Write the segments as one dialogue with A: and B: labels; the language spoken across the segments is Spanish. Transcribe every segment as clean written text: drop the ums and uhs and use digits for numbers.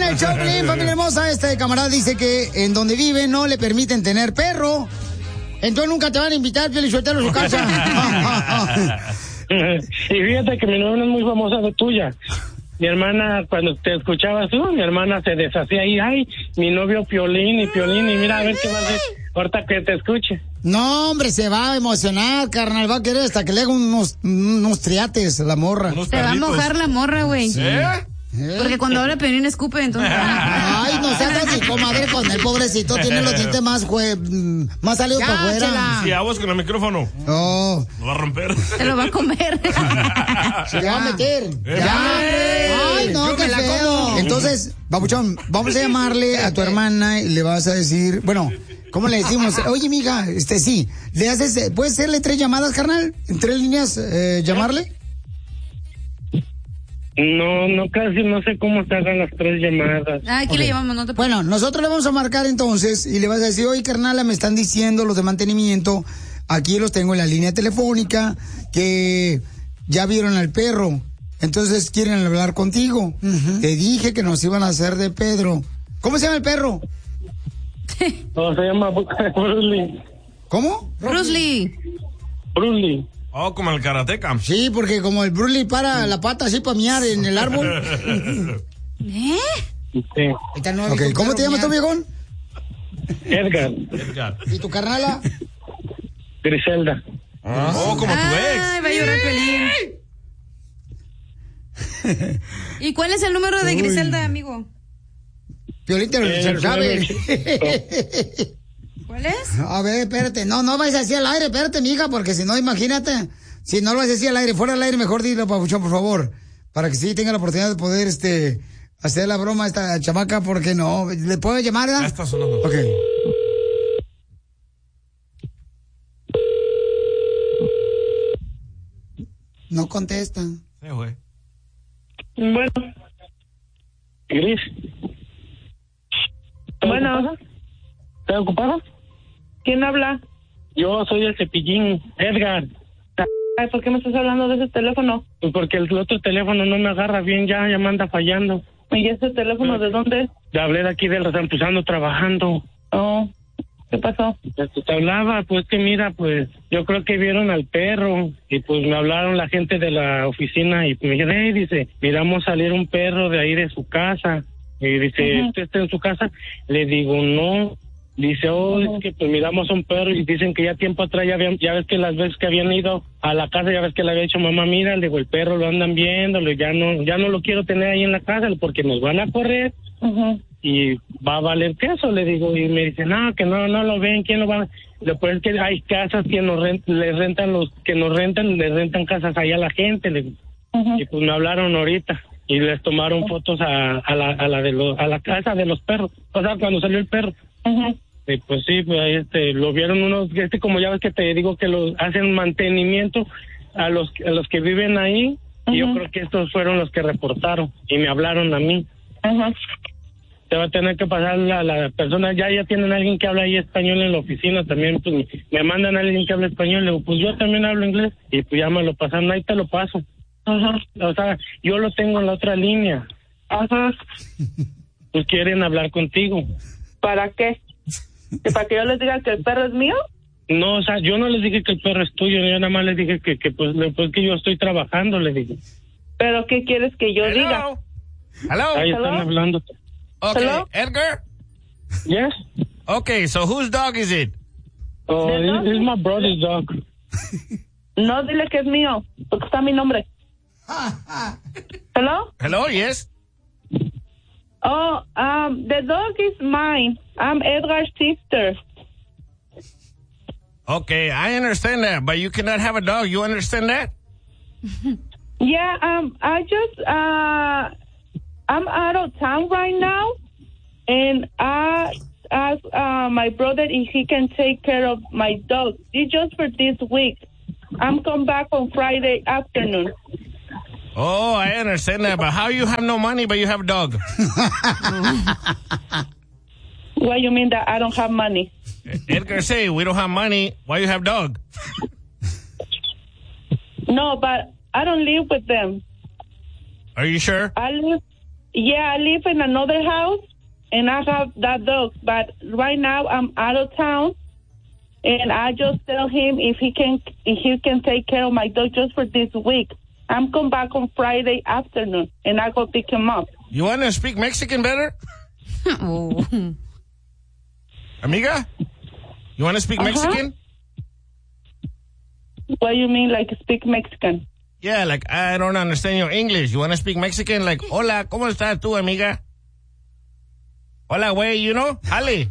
A: el show, familia hermosa. Este camarada dice que en donde vive no le permiten tener perro. Entonces nunca te van a invitar, Piolichotelo, a su casa.
B: Y fíjate que mi novia es muy famosa de tuya. Mi hermana, cuando te escuchabas tú, mi hermana se deshacía ahí. Ay, mi novio Piolín, y mira a ver qué va a hacer ahorita que te escuche.
A: No, hombre, se va a emocionar, carnal. Va a querer hasta que le haga unos triates a la morra.
C: Se va a mojar la morra, güey.
A: ¿Sí?
C: Porque cuando habla Piolín escupe, entonces...
A: Ay, no seas así, comadre, con el pobrecito. Tiene los dientes más salidos para afuera.
D: Sí, aguas con el micrófono.
A: No.
D: Lo va a romper.
C: Se lo va a comer.
A: Se le va a meter. Ya. Ay, no, qué feo. Entonces, babuchón, vamos a llamarle a tu hermana y le vas a decir, bueno, ¿cómo le decimos? Oye, mija, sí, le haces, ¿puedes hacerle 3 llamadas, carnal? ¿En 3 líneas llamarle?
B: No, casi no sé cómo se hagan las 3 llamadas.
C: Aquí le llamamos, no te...
A: Bueno, nosotros le vamos a marcar entonces y le vas a decir, oye, carnala, me están diciendo los de mantenimiento, aquí los tengo en la línea telefónica, que ya vieron al perro, entonces quieren hablar contigo. Te dije que nos iban a hacer de Pedro. ¿Cómo se llama el perro?
B: No, se llama Bruce Lee.
A: ¿Cómo?
C: Bruce Lee.
B: Bruce Lee.
D: Oh, como el karateca.
A: Sí, porque como el Bruce Lee para la pata así para miar en el árbol.
C: ¿Eh?
B: Sí.
A: Okay. ¿Cómo te llamas tú, viejón?
B: Edgar.
A: ¿Y tu carnala?
B: Griselda.
D: Oh, como tu ex.
C: Ay, va a llorar Piolín. ¿Y cuál es el número de Griselda, amigo?
A: Piolín te lo sabe.
C: ¿Cuál es?
A: A ver, espérate. No vayas así al aire, espérate, mija, porque si no, imagínate. Si no lo haces así al aire, fuera del aire, mejor dilo, papuchón, por favor. Para que sí tenga la oportunidad de poder, hacer la broma a esta chamaca, porque no. ¿Le puedo llamar,
D: Ya está sonando.
A: Ok. No contesta.
D: Sí, güey.
B: Bueno. Gris.
E: Bueno.
B: ¿Estás ocupado?
E: ¿Quién habla?
B: Yo soy el Cepillín, Edgar.
E: Ay, ¿por qué me estás hablando de ese teléfono?
B: Pues porque el otro teléfono no me agarra bien, ya me anda fallando.
E: ¿Y ese teléfono de dónde?
B: Te hablé de aquí del empezando trabajando.
E: Oh, ¿qué pasó?
B: Te hablaba, pues que mira, pues yo creo que vieron al perro y pues me hablaron la gente de la oficina y me dijeron, dice, miramos salir un perro de ahí de su casa. Y dice, ¿usted está en su casa? Le digo, no. Dice, es que pues miramos un perro y dicen que ya tiempo atrás ya ves que las veces que habían ido a la casa, ya ves que le había dicho mamá, mira, le digo, el perro lo andan viendo, ya no lo quiero tener ahí en la casa porque nos van a correr y va a valer queso, le digo, y me dice, no, que no lo ven, ¿quién lo va a...? Después es que hay casas que le rentan casas ahí a la gente, le digo. Y pues me hablaron ahorita y les tomaron fotos a la casa de los perros, o sea, cuando salió el perro. Pues sí, pues ahí lo vieron unos, como ya ves que te digo que hacen mantenimiento a los que viven ahí, y yo creo que estos fueron los que reportaron y me hablaron a mí. Te va a tener que pasar la persona, ya tienen alguien que habla ahí español en la oficina también, pues me mandan a alguien que habla español, le digo, pues yo también hablo inglés, y pues ya me lo pasan, ahí te lo paso. O sea, yo lo tengo en la otra línea. Pues quieren hablar contigo.
E: ¿Para qué? ¿Para que yo les diga que el perro es mío?
B: No, o sea, yo no les dije que el perro es tuyo, yo nada más les dije que que yo estoy trabajando, les dije.
E: ¿Pero qué quieres que yo diga?
D: Hello.
B: Ahí están hablando.
D: Okay,
E: Hello?
D: Edgar?
B: Yes?
D: Okay, so whose dog is it?
B: Oh, it's my brother's dog.
E: No, dile que es mío, porque está mi nombre. Hello?
D: Hello, yes?
E: Oh, the dog is mine. I'm Edgar's sister.
D: Okay, I understand that, but you cannot have a dog. You understand that?
E: Yeah, I'm out of town right now, and I asked my brother if he can take care of my dog. It's just for this week. I'm come back on Friday afternoon.
D: Oh, I understand that, but how you have no money, but you have a dog?
E: What you mean that I don't have money?
D: Edgar say, we don't have money. Why you have dog?
E: No, but I don't live with them.
D: Are you sure?
E: I live Yeah, I live in another house, and I have that dog. But right now, I'm out of town, and I just tell him if he can take care of my dog just for this week. I'm come back on Friday afternoon, and I go pick him up.
D: You want to speak Mexican better?
C: Oh.
D: Amiga? You want to speak Mexican?
E: What do you mean, like speak Mexican?
D: Yeah, like, I don't understand your English. You want to speak Mexican? Like, hola, ¿cómo estás tú, amiga? Hola, güey, you know? Ale.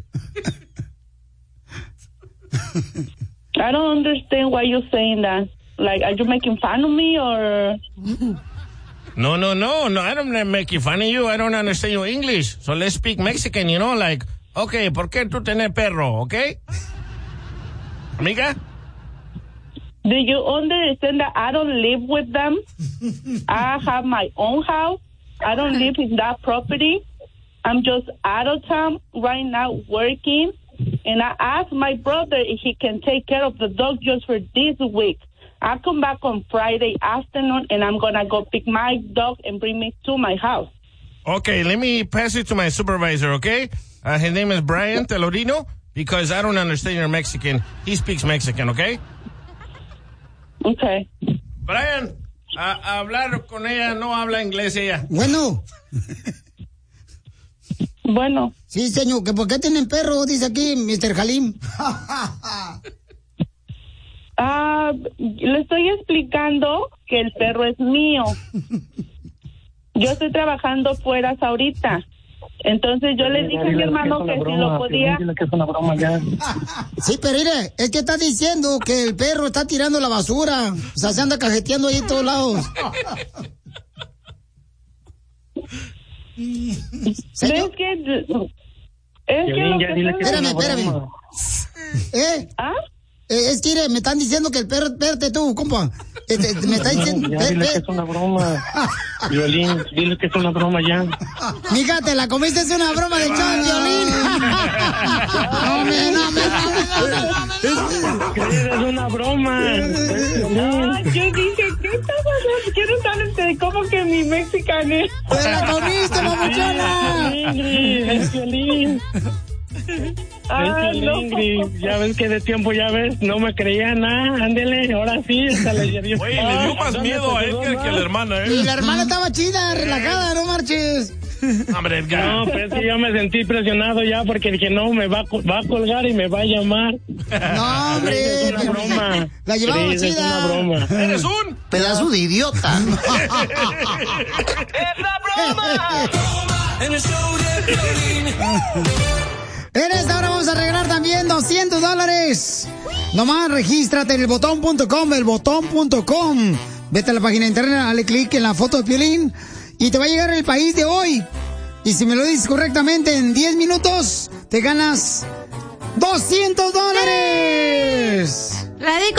E: I don't understand why you're saying that. Like, are you making fun of me or?
D: No, I don't make fun of you. I don't understand your English. So let's speak Mexican, you know? Like, okay, ¿por qué tú tenés perro, okay? Amiga?
E: Do you understand that I don't live with them? I have my own house. I don't live in that property. I'm just out of town right now working. And I asked my brother if he can take care of the dog just for this week. I'll come back on Friday afternoon, and I'm going to go pick my dog and bring me to my house.
D: Okay, let me pass it to my supervisor, okay? His name is Brian Telorino, because I don't understand your Mexican. He speaks Mexican, okay?
E: Okay.
D: Brian, a hablar con ella, no habla inglés ella.
A: Bueno.
E: Bueno.
A: Sí, señor, que ¿por qué tienen perro? Dice aquí Mr. Halim.
E: Le estoy explicando que el perro es mío. Yo estoy trabajando fuera ahorita. Entonces yo le dije a mi hermano que si lo podía...
A: Sí, pero mire, es que está diciendo que el perro está tirando la basura. O sea, se anda cajeteando ahí en todos lados.
E: ¿Ves que... Es que lo que...
A: Espérame.
E: ¿Ah?
A: Es que mire, me están diciendo que el perro... Espérate tú, compa. Me está diciendo...
B: Ya, dile que es una broma. Violín, dile que es una broma ya.
A: Mija, te la comiste, es una broma de show, Violín.
B: Es una broma.
E: Yo dije, ¿qué está pasando? Quiero saber cómo que mi mexicano.
A: ¡Te la comiste, mamuchona!
B: Es Violín.
E: No.
B: Ya ves que de tiempo, ya ves, no me creía nada, ándele, ahora sí, hasta le dio.
D: Oye, le dio más miedo a Edgar que a la hermana, ¿eh?
A: Y la hermana estaba chida, relajada, no marches.
D: Hombre, Edgar.
B: No, pues sí, yo me sentí presionado ya porque dije, no, me va a colgar y me va a llamar.
A: No, hombre.
B: Es una broma.
A: La llevaba
B: Cris,
A: chida.
B: Es una broma.
D: ¡Eres un
A: pedazo de idiota!
F: ¡Es la broma! En el show de Violín.
A: En esta hora vamos a regalar también $200. Nomás regístrate en elbotón.com, elbotón.com. Vete a la página de internet, dale clic en la foto de Piolín y te va a llegar el país de hoy. Y si me lo dices correctamente, en 10 minutos te ganas $200.